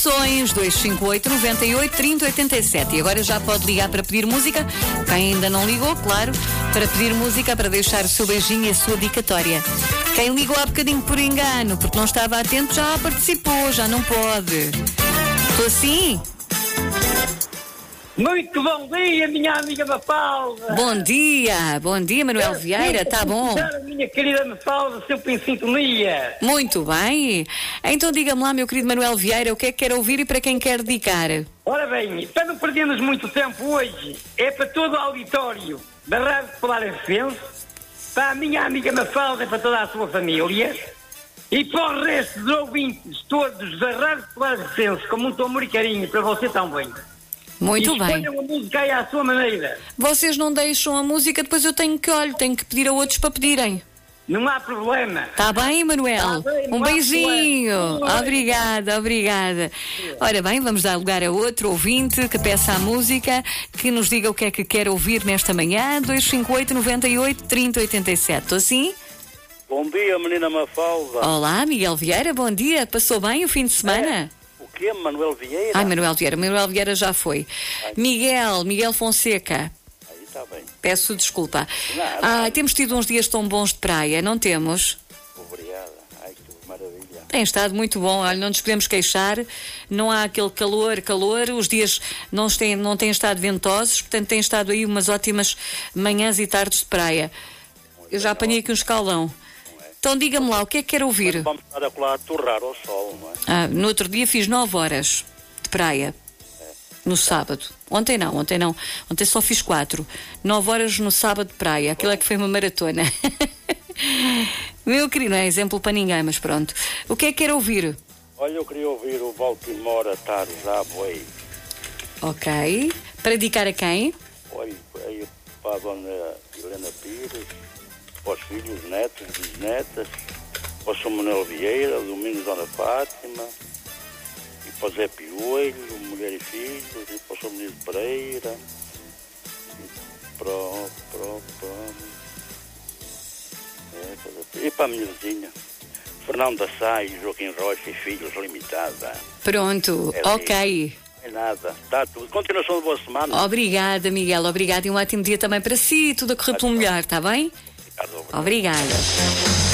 Sonhos 258 98 30 87. E agora já pode ligar para pedir música. Quem ainda não ligou, claro, para pedir música, para deixar o seu beijinho e a sua dedicatória. Quem ligou há bocadinho por engano, porque não estava atento, já participou, já não pode. Estou assim? Muito bom dia, minha amiga Mafalda. Bom dia, Manuel Vieira, está bom? Minha querida Mafalda, sempre em sintonia. Muito bem. Então diga-me lá, meu querido Manuel Vieira, o que é que quer ouvir e para quem quer dedicar? Ora bem, para não perdermos muito tempo hoje, é para todo o auditório da Rádio Popular FM, para a minha amiga Mafalda e para toda a sua família, e para o resto dos ouvintes todos da Rádio Popular FM, com muito amor e carinho, para você também. Muito bem. Escolham a música aí à sua maneira. Vocês não deixam a música, depois eu tenho que pedir a outros para pedirem. Não há problema. Está bem, Manuel? Tá bem, Um beijinho. problema. Obrigada. Ora bem, vamos dar lugar a outro ouvinte que peça a música, que nos diga o que é que quer ouvir nesta manhã. 258 98 30 87. Estou assim? Bom dia, menina Mafalda. Olá, Miguel Vieira, bom dia. Passou bem o fim de semana? O quê, Manuel Vieira? Ai, Manuel Vieira já foi. Miguel Fonseca. Aí está bem. Peço desculpa. Nada. Temos tido uns dias tão bons de praia, não temos? Obrigada. Ai, que maravilha. Tem estado muito bom, olha, não nos podemos queixar, não há aquele calor, os dias não têm estado ventosos, portanto têm estado aí umas ótimas manhãs e tardes de praia. Eu já apanhei aqui um escaldão. Então diga-me lá, o que é que quer ouvir? Vamos estar a colar a torrar ao sol, não é? No outro dia fiz 9 horas de praia, no sábado. Ontem não. Ontem só fiz 4. 9 horas no sábado de praia. Aquilo é que foi uma maratona. Meu querido, não é exemplo para ninguém, mas pronto. O que é que quer ouvir? Olha, eu queria ouvir o Baltimore Tarzaboi. Ok. Para dedicar a quem? Olha, aí para a dona Helena Pires, para os filhos, netos, bisnetas, para o São Manuel Vieira, o Domingos Dona Fátima, e para o Zé Piolho, mulher e filhos, e para o São Menino Pereira, e para a minha vizinha, Fernando Assá e Joaquim Rocha e Filhos Limitada. Pronto, ok. Não é nada, está tudo. Continuação de boa semana. Obrigada, Miguel, obrigada e um ótimo dia também para si. Tudo a correr pelo melhor, está bem? Obrigado. Obrigada.